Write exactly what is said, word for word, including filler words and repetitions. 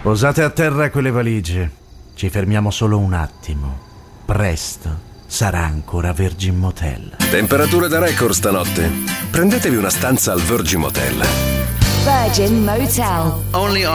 Posate a terra quelle valigie. Ci fermiamo solo un attimo. Presto sarà ancora Virgin Motel. Temperature da record stanotte. Prendetevi una stanza al Virgin Motel. Virgin Motel. Only